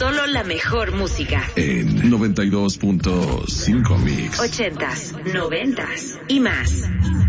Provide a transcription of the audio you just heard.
Solo la mejor música. En 92.5 Mix. 80s, 90s y más.